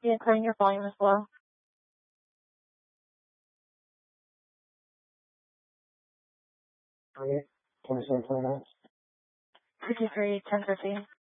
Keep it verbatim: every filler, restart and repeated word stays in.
Yeah, turn your volume as well. twenty-seven, twenty-nine. fifty-three, ten fifty.